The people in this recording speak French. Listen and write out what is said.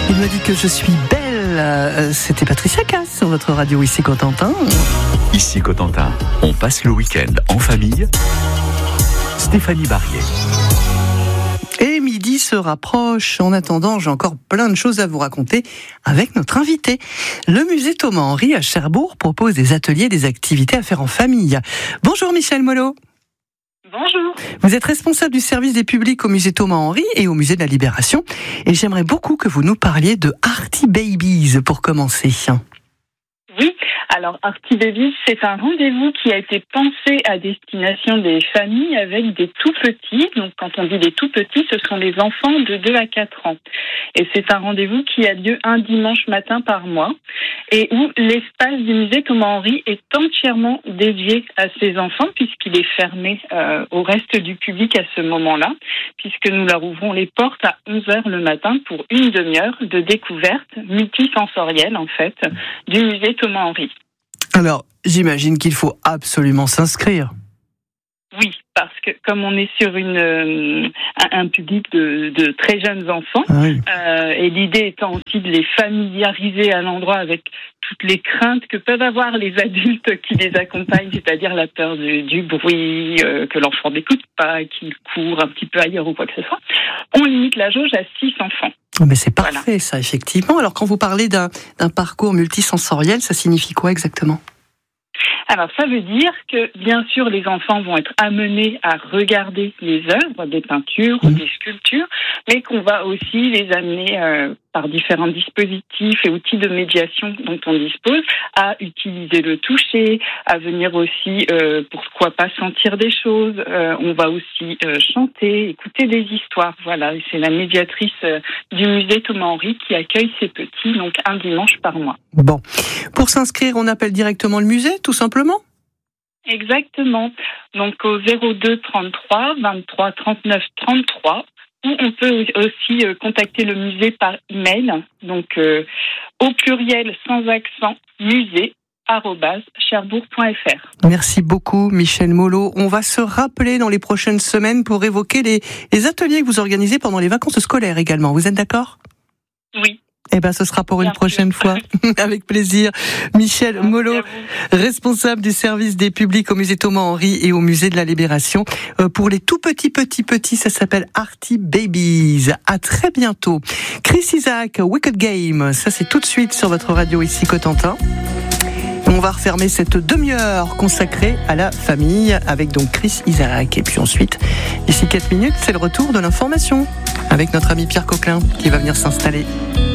Il me dit que je suis belle. C'était Patricia Cass sur votre radio ici Cotentin. Ici Cotentin, on passe le week-end en famille. Stéphanie Barrier. Et midi se rapproche. En attendant, j'ai encore plein de choses à vous raconter avec notre invité. Le musée Thomas-Henry à Cherbourg propose des ateliers, des activités à faire en famille. Bonjour Michel Molot. Bonjour. Vous êtes responsable du service des publics au musée Thomas-Henry et au musée de la Libération. Et j'aimerais beaucoup que vous nous parliez de Hearty Babies pour commencer. Oui, alors Hearty Babies, c'est un rendez-vous qui a été pensé à destination des familles avec des tout-petits. Donc quand on dit des tout-petits, ce sont les enfants de 2 à 4 ans. Et c'est un rendez-vous qui a lieu un dimanche matin par mois et où l'espace du musée Thomas-Henry est entièrement dédié à ces enfants puisqu'il est fermé au reste du public à ce moment-là, puisque nous leur ouvrons les portes à 11h le matin pour une demi-heure de découverte multisensorielle en fait du musée Thomas-Henry. Alors, j'imagine qu'il faut absolument s'inscrire. Oui, parce que comme on est sur un public de très jeunes enfants, oui. Et l'idée étant aussi de les familiariser à l'endroit avec toutes les craintes que peuvent avoir les adultes qui les accompagnent, c'est-à-dire la peur du bruit, que l'enfant n'écoute pas, qu'il court un petit peu ailleurs ou quoi que ce soit, on limite la jauge à 6 enfants. Mais c'est parfait, ça, effectivement. Alors, quand vous parlez d'un parcours multisensoriel, ça signifie quoi exactement ? Alors, ça veut dire que, bien sûr, les enfants vont être amenés à regarder les œuvres, des peintures ou des sculptures, mais qu'on va aussi les amener par différents dispositifs et outils de médiation dont on dispose, à utiliser le toucher, à venir aussi, pourquoi pas, sentir des choses. On va aussi chanter, écouter des histoires. Voilà, et c'est la médiatrice du musée Thomas-Henry qui accueille ces petits, donc un dimanche par mois. Bon, pour s'inscrire, on appelle directement le musée, tout simplement ? Exactement. Donc au 02 33 23 39 33. Ou on peut aussi contacter le musée par email, donc au pluriel sans accent, musée@cherbourg.fr. Merci beaucoup Michel Molot. On va se rappeler dans les prochaines semaines pour évoquer les ateliers que vous organisez pendant les vacances scolaires également. Vous êtes d'accord ? Oui. Eh ben, ce sera pour une prochaine fois. Avec plaisir. Michel Molot, responsable du service des publics au musée Thomas-Henry et au musée de la Libération. Pour les tout petits, ça s'appelle Hearty Babies. À très bientôt. Chris Isaak, Wicked Game. Ça, c'est tout de suite sur votre radio ici, Cotentin. On va refermer cette demi-heure consacrée à la famille avec donc Chris Isaak. Et puis ensuite, d'ici 4 minutes, c'est le retour de l'information avec notre ami Pierre Coquelin qui va venir s'installer.